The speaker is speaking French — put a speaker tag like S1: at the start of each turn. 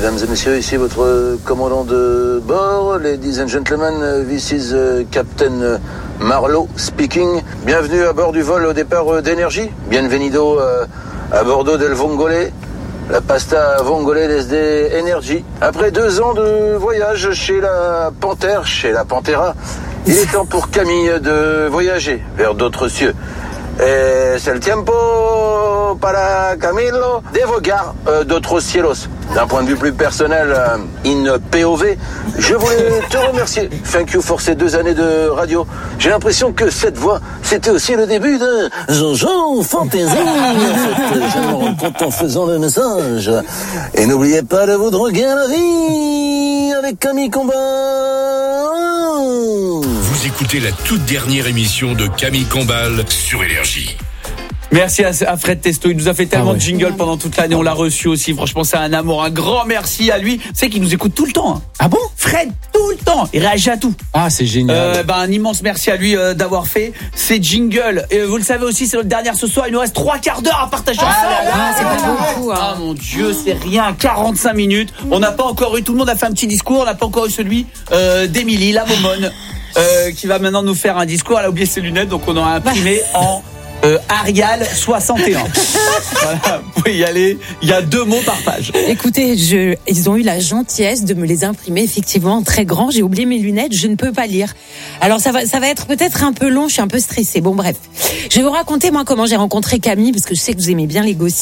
S1: Mesdames et messieurs, ici votre commandant de bord. Ladies and gentlemen, this is Captain Marlowe speaking. Bienvenue à bord du vol au départ d'Énergie. Bienvenido à Bordeaux del Vongole. La pasta Vongole desde Energy. Après 2 ans de voyage chez la Panthère, chez la Pantera, il est temps pour Camille de voyager vers d'autres cieux. Et c'est le tiempo para Camilo de vogar d'autres cielos. D'un point de vue plus personnel, in POV, je voulais te remercier. Thank you for ces 2 années de radio. J'ai l'impression que cette voix, c'était aussi le début de Jean-Jean Fantaisie. En fait, je me rends compte en faisant le message. Et n'oubliez pas de vous droguer à la vie avec Camille Combal.
S2: Vous écoutez la toute dernière émission de Camille Combal sur Énergie.
S3: Merci à Fred Testo, il nous a fait tellement de jingles pendant toute l'année, on l'a reçu aussi, franchement c'est un amour, un grand merci à lui. C'est qu'il nous écoute tout le temps.
S4: Ah bon?
S3: Fred, tout le temps, il réagit à tout.
S4: Ah, c'est génial.
S3: Un immense merci à lui d'avoir fait ces jingles. Et vous le savez aussi, c'est notre dernière ce soir, il nous reste 3/4 d'heure à partager ensemble.
S5: C'est pas beaucoup.
S3: Ah mon Dieu, c'est rien, 45 minutes. On n'a pas encore eu, tout le monde a fait un petit discours, on n'a pas encore eu celui d'Émilie, la momone, qui va maintenant nous faire un discours. Elle a oublié ses lunettes, donc on en a imprimé en... Arial 61. Voilà, vous pouvez y aller. Il y a 2 mots par page.
S5: Écoutez, ils ont eu la gentillesse de me les imprimer effectivement très grand. J'ai oublié mes lunettes, je ne peux pas lire. Alors ça va être peut-être un peu long, je suis un peu stressée. Bon bref, je vais vous raconter moi comment j'ai rencontré Camille parce que je sais que vous aimez bien les gossips.